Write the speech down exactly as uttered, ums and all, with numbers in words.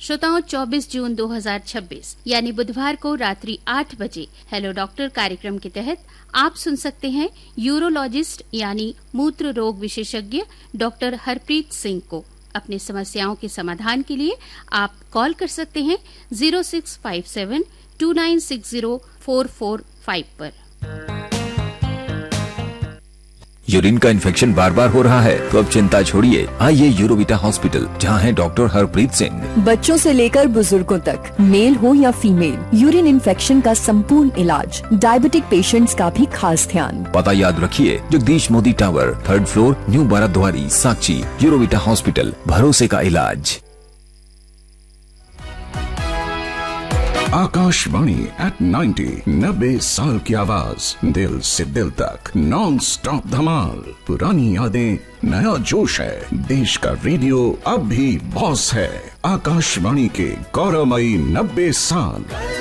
श्रोताओं, चौबीस जून दो हज़ार छब्बीस यानी बुधवार को रात्रि आठ बजे हेलो डॉक्टर कार्यक्रम के तहत आप सुन सकते हैं यूरोलॉजिस्ट यानी मूत्र रोग विशेषज्ञ डॉक्टर हरप्रीत सिंह को। अपनी समस्याओं के समाधान के लिए आप कॉल कर सकते हैं zero six five seven to nine six zero four four five पर। यूरिन का इन्फेक्शन बार बार हो रहा है तो अब चिंता छोड़िए, आइए यूरोविटा हॉस्पिटल, जहां है डॉक्टर हरप्रीत सिंह। बच्चों से लेकर बुजुर्गों तक, मेल हो या फीमेल, यूरिन इन्फेक्शन का संपूर्ण इलाज, डायबिटिक पेशेंट्स का भी खास ध्यान। पता याद रखिए, Jagdish Modi tower, third floor, new Baradwari, साक्षी। यूरोविटा हॉस्पिटल, भरोसे का इलाज। आकाशवाणी एट नाइन्टी, नब्बे साल की आवाज, दिल से दिल तक, नॉन स्टॉप धमाल, पुरानी यादें, नया जोश है, देश का रेडियो अब भी बॉस है। आकाशवाणी के गौरवमयी नब्बे साल।